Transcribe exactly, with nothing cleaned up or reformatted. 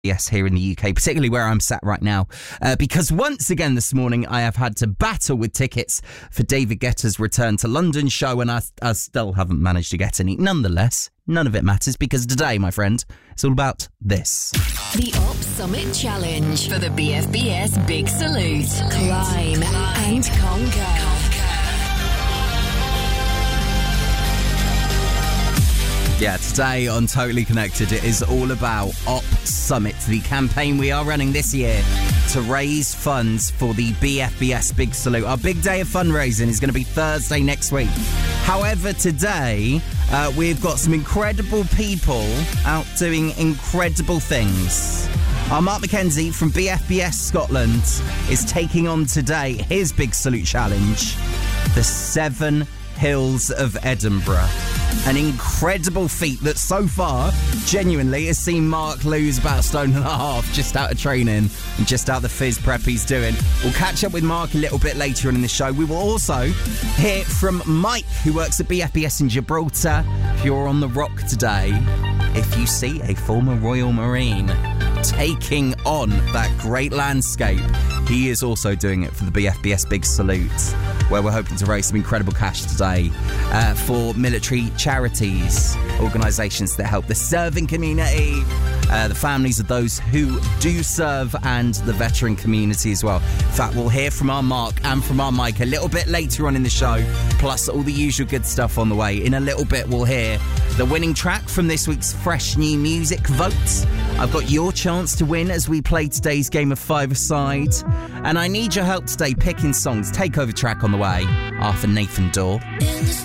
Yes, here in the U K, particularly where I'm sat right now, uh, because once again this morning I have had to battle with tickets for David Guetta's return to London show, and I, I still haven't managed to get any. Nonetheless, none of it matters, because today, my friend, it's all about this. The Op Summit Challenge for the B F B S Big Salute. Climb and conquer. Yeah, today on Totally Connected, it is all about Op Summit, the campaign we are running this year to raise funds for the B F B S Big Salute. Our big day of fundraising is going to be Thursday next week. However, today, uh, we've got some incredible people out doing incredible things. Our Mark McKenzie from B F B S Scotland is taking on today his Big Salute Challenge, the Seven Hills of Edinburgh. An incredible feat that so far, genuinely, has seen Mark lose about a stone and a half just out of training and just out of the fizz prep he's doing. We'll catch up with Mark a little bit later on in the show. We will also hear from Mike, who works at B F B S in Gibraltar. If you're on the rock today, if you see a former Royal Marine taking on that great landscape, he is also doing it for the B F B S Big Salute, where we're hoping to raise some incredible cash today uh, for military charities, organisations that help the serving community, uh, the families of those who do serve, and the veteran community as well. In fact, we'll hear from our Mark and from our Mike a little bit later on in the show, plus all the usual good stuff on the way. In a little bit, we'll hear the winning track from this week's Fresh New Music vote. I've got your chance to win as we play today's game of five-a-side. And I need your help today picking songs. Takeover track on the way after Nathan Dorr.